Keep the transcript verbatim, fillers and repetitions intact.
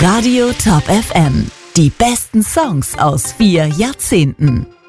Radio Top F M. Die besten Songs aus vier Jahrzehnten.